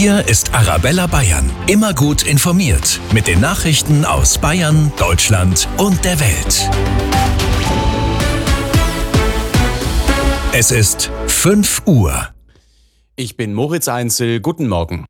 Hier ist Arabella Bayern. Immer gut informiert. Mit den Nachrichten aus Bayern, Deutschland und der Welt. Es ist 5 Uhr. Ich bin Moritz Einzel. Guten Morgen.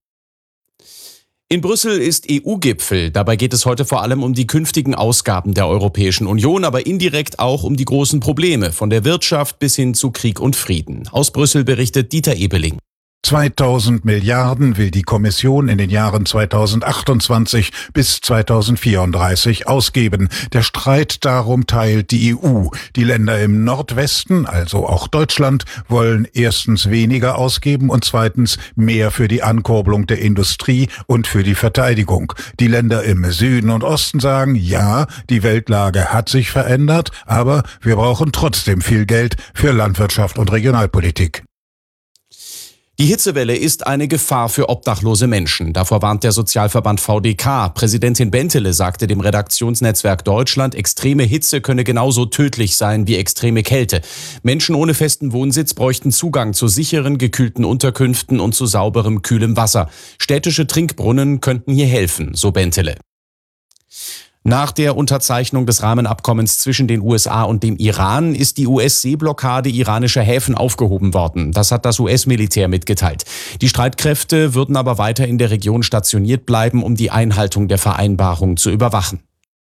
In Brüssel ist EU-Gipfel. Dabei geht es heute vor allem um die künftigen Ausgaben der Europäischen Union, aber indirekt auch um die großen Probleme, von der Wirtschaft bis hin zu Krieg und Frieden. Aus Brüssel berichtet Dieter Ebeling. 2000 Milliarden will die Kommission in den Jahren 2028 bis 2034 ausgeben. Der Streit darum teilt die EU. Die Länder im Nordwesten, also auch Deutschland, wollen erstens weniger ausgeben und zweitens mehr für die Ankurbelung der Industrie und für die Verteidigung. Die Länder im Süden und Osten sagen, ja, die Weltlage hat sich verändert, aber wir brauchen trotzdem viel Geld für Landwirtschaft und Regionalpolitik. Die Hitzewelle ist eine Gefahr für obdachlose Menschen. Davor warnt der Sozialverband VDK. Präsidentin Bentele sagte dem Redaktionsnetzwerk Deutschland, extreme Hitze könne genauso tödlich sein wie extreme Kälte. Menschen ohne festen Wohnsitz bräuchten Zugang zu sicheren, gekühlten Unterkünften und zu sauberem, kühlem Wasser. Städtische Trinkbrunnen könnten hier helfen, so Bentele. Nach der Unterzeichnung des Rahmenabkommens zwischen den USA und dem Iran ist die US-Seeblockade iranischer Häfen aufgehoben worden. Das hat das US-Militär mitgeteilt. Die Streitkräfte würden aber weiter in der Region stationiert bleiben, um die Einhaltung der Vereinbarung zu überwachen.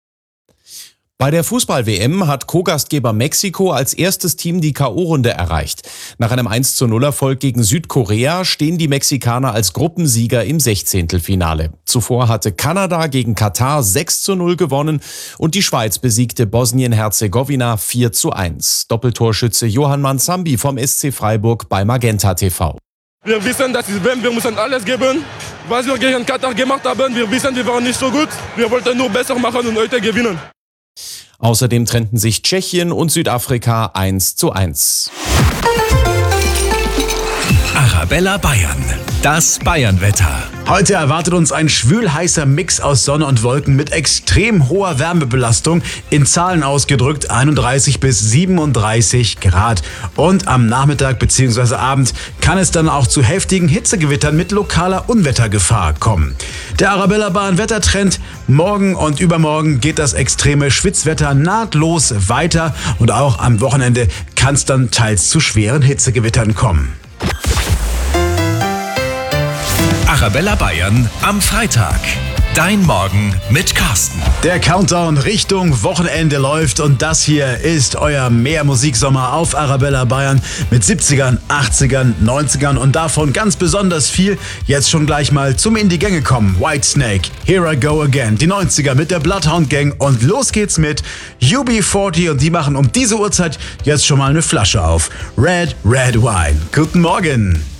Bei der Fußball-WM hat Co-Gastgeber Mexiko als erstes Team die K.O.-Runde erreicht. Nach einem 1:0-Erfolg gegen Südkorea stehen die Mexikaner als Gruppensieger im 16. Zuvor hatte Kanada gegen Katar 6:0 gewonnen und die Schweiz besiegte Bosnien-Herzegowina 4:1. Doppeltorschütze Johann Manzambi vom SC Freiburg bei Magenta TV. Wir wissen, das ist WM, wir müssen alles geben. Was wir gegen Katar gemacht haben, wir wissen, wir waren nicht so gut. Wir wollten nur besser machen und heute gewinnen. Außerdem trennten sich Tschechien und Südafrika 1:1. Arabella Bayern. Das Bayernwetter. Heute erwartet uns ein schwül-heißer Mix aus Sonne und Wolken mit extrem hoher Wärmebelastung, in Zahlen ausgedrückt 31 bis 37 Grad. Und am Nachmittag bzw. Abend kann es dann auch zu heftigen Hitzegewittern mit lokaler Unwettergefahr kommen. Der Arabella Bayern Wettertrend: morgen und übermorgen geht das extreme Schwitzwetter nahtlos weiter und auch am Wochenende kann es dann teils zu schweren Hitzegewittern kommen. Arabella Bayern am Freitag. Dein Morgen mit Carsten. Der Countdown Richtung Wochenende läuft und das hier ist euer Mehrmusiksommer auf Arabella Bayern mit 70ern, 80ern, 90ern und davon ganz besonders viel. Jetzt schon gleich mal zum in die Gänge kommen. Whitesnake, Here I Go Again, die 90er mit der Bloodhound Gang und los geht's mit UB40 und die machen um diese Uhrzeit jetzt schon mal eine Flasche auf. Red, Red Wine. Guten Morgen.